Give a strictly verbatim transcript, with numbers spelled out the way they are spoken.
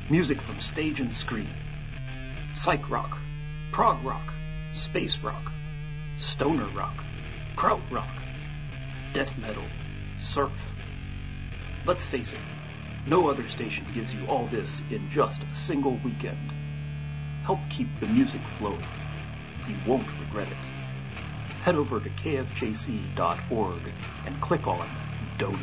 Music from stage and screen. Psych rock, prog rock, space rock, stoner rock, kraut rock, death metal, surf. Let's face it, no other station gives you all this in just a single weekend. Help keep the music flowing. You won't regret it. Head over to k f j c dot org and click on Donate.